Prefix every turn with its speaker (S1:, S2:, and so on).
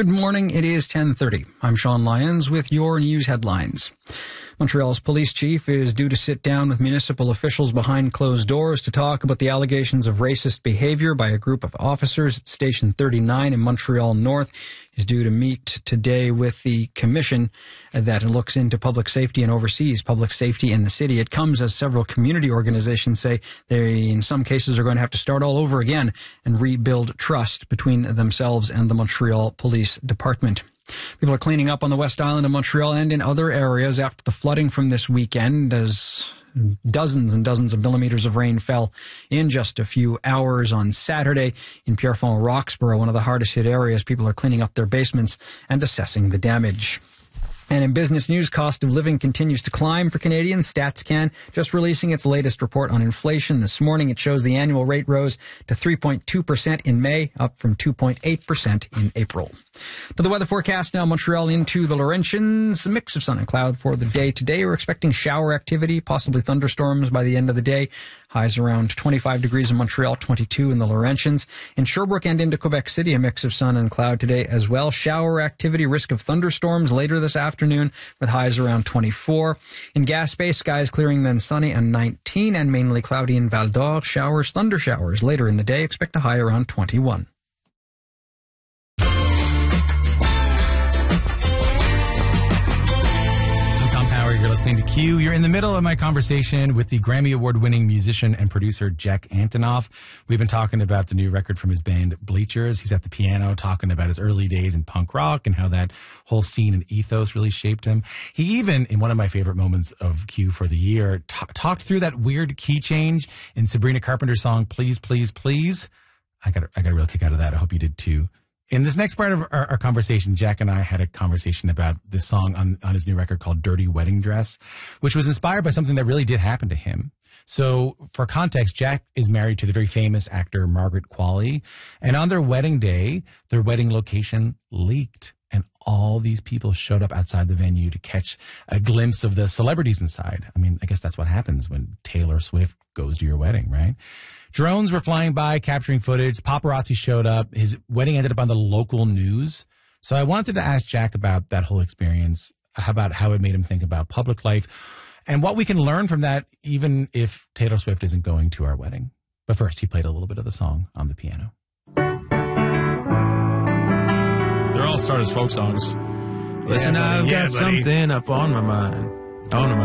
S1: Good morning. It is 10:30. I'm Sean Lyons with your news headlines. Montreal's police chief is due to sit down with municipal officials behind closed doors to talk about the allegations of racist behavior by a group of officers at Station 39 in Montreal North. He's due to meet today with the commission that looks into public safety and oversees public safety in the city. It comes as several community organizations say they, in some cases, are going to have to start all over again and rebuild trust between themselves and the Montreal Police Department. People are cleaning up on the West Island of Montreal and in other areas after the flooding from this weekend as dozens and dozens of millimeters of rain fell in just a few hours on Saturday. In Pierrefonds, Roxborough, one of the hardest hit areas, people are cleaning up their basements and assessing the damage. And in business news, cost of living continues to climb for Canadians. StatsCan just releasing its latest report on inflation this morning. It shows the annual rate rose to 3.2% in May, up from 2.8% in April. To the weather forecast now, Montreal into the Laurentians. A mix of sun and cloud for the day. Today we're expecting shower activity, possibly thunderstorms by the end of the day. Highs around 25 degrees in Montreal, 22 in the Laurentians. In Sherbrooke and into Quebec City, a mix of sun and cloud today as well. Shower activity, risk of thunderstorms later this afternoon with highs around 24. In Gaspé, skies clearing then sunny and 19, and mainly cloudy in Val d'Or. Showers, thunder showers later in the day. Expect a high around 21.
S2: You're listening to Q. You're in the middle of my conversation with the Grammy Award-winning musician and producer Jack Antonoff. We've been talking about the new record from his band Bleachers. He's at the piano talking about his early days in punk rock and how that whole scene and ethos really shaped him. He even, in one of my favorite moments of Q for the year, talked through that weird key change in Sabrina Carpenter's song Please, Please, Please. I got a real kick out of that. I hope you did too. In this next part of our conversation, Jack and I had a conversation about this song on his new record called Dirty Wedding Dress, which was inspired by something that really did happen to him. So for context, Jack is married to the very famous actor Margaret Qualley, and on their wedding day, their wedding location leaked, and all these people showed up outside the venue to catch a glimpse of the celebrities inside. I mean, I guess that's what happens when Taylor Swift goes to your wedding, right? Drones were flying by, capturing footage. Paparazzi showed up. His wedding ended up on the local news. So I wanted to ask Jack about that whole experience, about how it made him think about public life, and what we can learn from that, even if Taylor Swift isn't going to our wedding. But first, he played a little bit of the song on the piano.
S3: They're all started as folk songs.
S4: Listen, I've got something up on my mind.